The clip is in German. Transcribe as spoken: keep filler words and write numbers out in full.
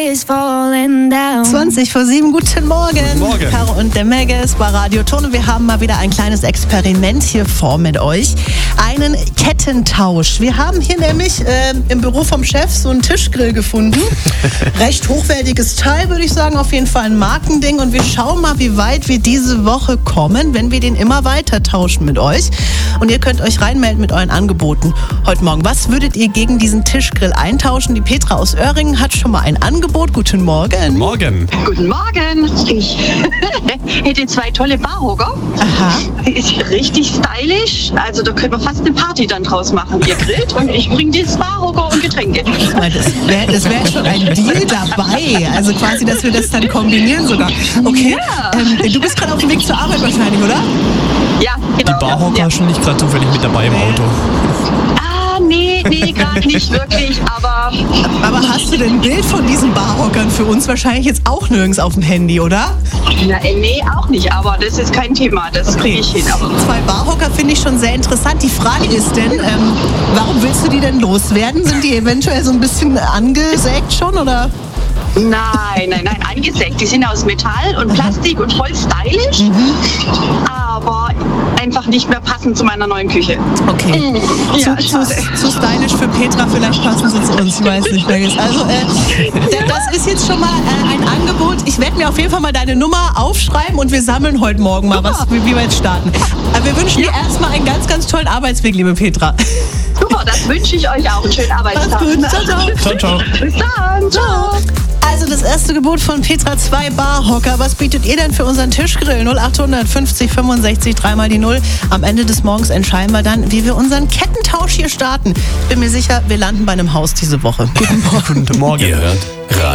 zwanzig vor sieben, guten Morgen. Guten Morgen. Caro und der Megas bei Radio Ton. Wir haben mal wieder ein kleines Experiment hier vor mit euch. Einen Kettentausch. Wir haben hier nämlich äh, im Büro vom Chef so einen Tischgrill gefunden. Recht hochwertiges Teil, würde ich sagen. Auf jeden Fall ein Markending. Und wir schauen mal, wie weit wir diese Woche kommen, wenn wir den immer weiter tauschen mit euch. Und ihr könnt euch reinmelden mit euren Angeboten heute Morgen. Was würdet ihr gegen diesen Tischgrill eintauschen? Die Petra aus Oerringen hat schon mal ein Angebot. Guten Morgen. Morgen. Guten Morgen. Ich hätte zwei tolle Barhocker. Aha. Ist richtig stylisch. Also da können wir fast eine Party dann draus machen. Ihr grillt und ich bringe die Barhocker und Getränke. Das wäre das wär schon ein Deal dabei. Also quasi, dass wir das dann kombinieren sogar. Okay. Ja. Ähm, du bist gerade auf dem Weg zur Arbeit wahrscheinlich, oder? Ja, genau. Die Barhocker ja. schon nicht gerade zufällig mit dabei im Auto. Ah, nee, nee, gerade nicht wirklich, aber... Aber hast du denn ein Bild von diesen Barhockern für uns? Wahrscheinlich jetzt auch nirgends auf dem Handy, oder? Na, nee, auch nicht, aber das ist kein Thema, das kriege ich hin. Aber Zwei Barhocker finde ich schon sehr interessant. Die Frage ist denn, ähm, warum willst du die denn loswerden? Sind die eventuell so ein bisschen angesägt schon, oder? Nein, nein, nein, angesägt. Die sind aus Metall und Plastik und voll stylisch, Mhm. aber einfach nicht mehr passend zu meiner neuen Küche. Okay. Mhm. Zu, Ja, zu, schade. zu stylisch für Petra, vielleicht passen sie zu uns, ich weiß nicht. Megas. Also, äh, d- das ist jetzt schon mal äh, ein Angebot. Ich werde mir auf jeden Fall mal deine Nummer aufschreiben und wir sammeln heute Morgen mal, was, wie, wie wir jetzt starten. Aber wir wünschen dir erstmal einen ganz, ganz tollen Arbeitsweg, liebe Petra. Super, das wünsche ich euch auch. Einen schönen Arbeitstag. Mach's gut. Ciao, ciao. Ciao, ciao. Bis dann. Ciao. Also das erste Gebot von Petra, zwei Barhocker. Was bietet ihr denn für unseren Tischgrill? null acht fünfzig fünfundsechzig, dreimal die null. Am Ende des Morgens entscheiden wir dann, wie wir unseren Kettentausch hier starten. Bin mir sicher, wir landen bei einem Haus diese Woche. Guten Morgen. Guten Morgen. Ihr hört